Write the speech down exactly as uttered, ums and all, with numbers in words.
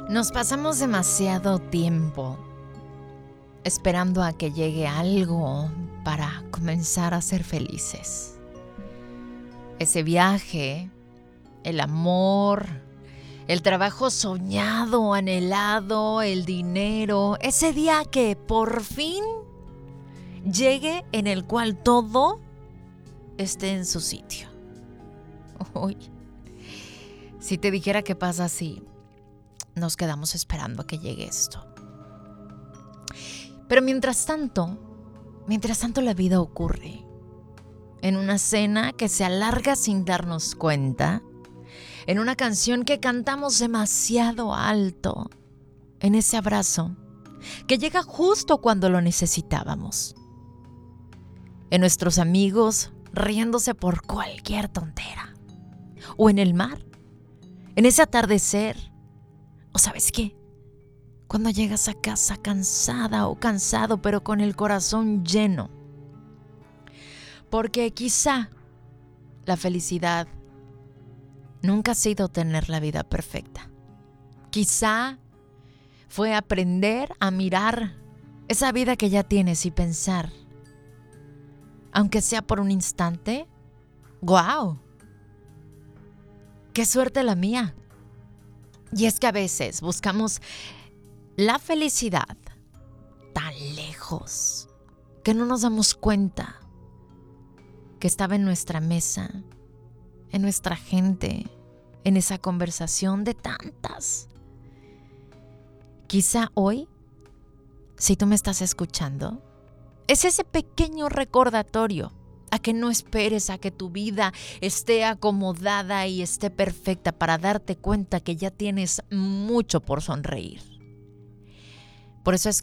Nos pasamos demasiado tiempo esperando a que llegue algo para comenzar a ser felices. Ese viaje, el amor, el trabajo soñado, anhelado, el dinero, ese día que por fin llegue en el cual todo esté en su sitio. Uy, si te dijera qué pasa así, nos quedamos esperando a que llegue esto. Pero mientras tanto, mientras tanto la vida ocurre. En una cena que se alarga sin darnos cuenta. En una canción que cantamos demasiado alto. En ese abrazo que llega justo cuando lo necesitábamos. En nuestros amigos riéndose por cualquier tontera. O en el mar. En ese atardecer. ¿O sabes qué? Cuando llegas a casa cansada o cansado, pero con el corazón lleno. Porque quizá la felicidad nunca ha sido tener la vida perfecta. Quizá fue aprender a mirar esa vida que ya tienes y pensar, aunque sea por un instante, ¡guau! ¡Qué suerte la mía! Y es que a veces buscamos la felicidad tan lejos que no nos damos cuenta que estaba en nuestra mesa, en nuestra gente, en esa conversación de tantas. Quizá hoy, si tú me estás escuchando, es ese pequeño recordatorio a que no esperes a que tu vida esté acomodada y esté perfecta para darte cuenta que ya tienes mucho por sonreír. Por eso es